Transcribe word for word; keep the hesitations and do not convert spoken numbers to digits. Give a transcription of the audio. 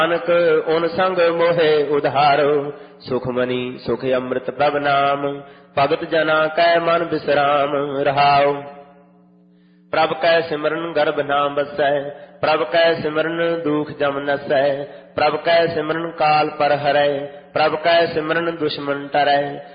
Nanak on ਸੰਗ ਮੋਹਿ ਉਧਾਰੋ, ਸੁਖਮਨੀ ਸੁਖ ਅੰਮ੍ਰਿਤ ਪ੍ਰਭ ਨਾਮ, ਭਗਤ ਜਨਾ ਕੈ ਮਨ ਬਿਸਰਾਮ ਰਹਾਉ। ਪ੍ਰਭ ਕੈ ਸਿਮਰਨ ਗਰਭ ਨਾਮ ਬਸੈ, ਪ੍ਰਭ ਕੈ ਸਿਮਰਨ ਦੁਖ ਜਮ ਨਸੈ, ਪ੍ਰਭ ਕੈ ਸਿਮਰਨ ਕਾਲ ਪਰ ਹਰੈ, ਪ੍ਰਭ ਕੈ ਸਿਮਰਨ ਦੁਸ਼ਮਨ ਟਰੈ।